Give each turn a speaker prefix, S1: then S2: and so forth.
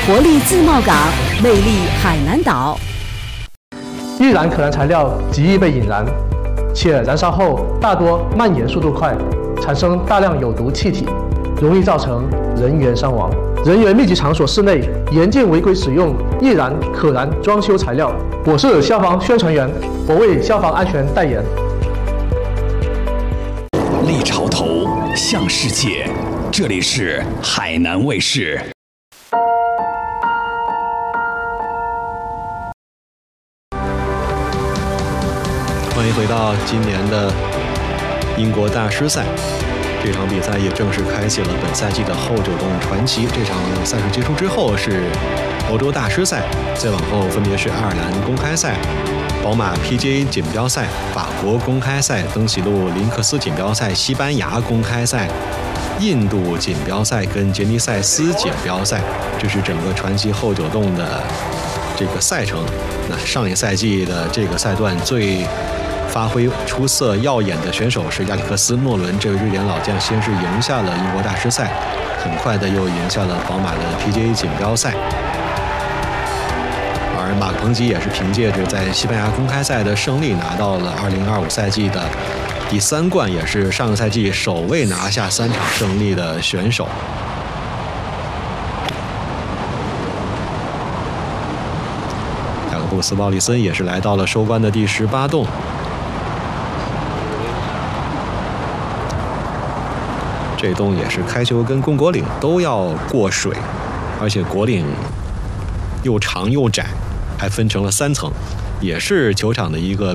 S1: 活力自贸港，魅力海南岛。
S2: 易燃可燃材料极易被引燃，且燃烧后大多蔓延速度快，产生大量有毒气体，容易造成人员伤亡。人员密集场所室内严禁违规使用易燃可燃装修材料。我是消防宣传员，我为消防安全代言。
S3: 立潮头，向世界，这里是海南卫视。
S4: 欢迎回到今年的英国大师赛，这场比赛也正式开启了本赛季的后九洞传奇。这场赛事结束之后是欧洲大师赛，再往后分别是爱尔兰公开赛、宝马 PGA 锦标赛、法国公开赛、登喜路林克斯锦标赛、西班牙公开赛、印度锦标赛跟杰尼赛斯锦标赛。这是整个传奇后九洞的这个赛程。那上一赛季的这个赛段最发挥出色耀眼的选手是亚历克斯·诺伦，这位瑞典老将先是赢下了英国大师赛，很快的又赢下了宝马的 PGA 锦标赛。而马克彭吉也是凭借着在西班牙公开赛的胜利拿到了2025赛季的第3冠，也是上个赛季首位拿下3场胜利的选手。雅各布斯·鲍里森也是来到了收官的第18洞。这洞也是开球跟贡果岭都要过水，而且果岭又长又窄，还分成了3层，也是球场的一个